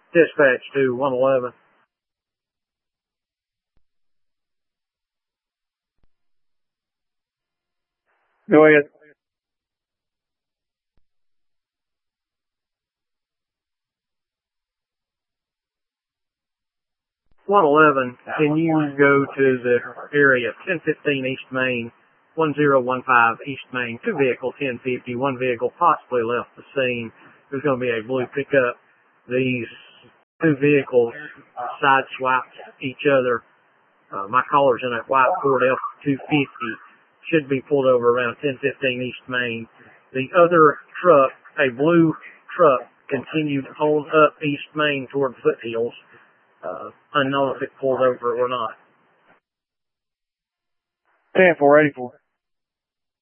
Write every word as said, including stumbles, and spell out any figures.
Dispatch to one eleven. Go ahead. one eleven, can you go to the area ten fifteen East Main, one zero one five East Main, two vehicle ten fifty, one vehicle possibly left the scene. There's going to be a blue pickup. These two vehicles sideswiped each other. Uh, my caller's in a white Ford F two fifty. Should be pulled over around ten fifteen East Main. The other truck, a blue truck, continued on up East Main toward Foothills. Uh, unknown if it pulled over or not. ten four eighty-four.